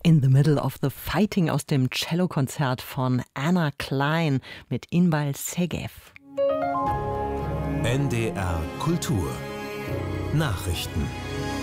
In the Middle of the Fighting aus dem Cellokonzert von Anna Klein mit Inbal Segev. NDR Kultur Nachrichten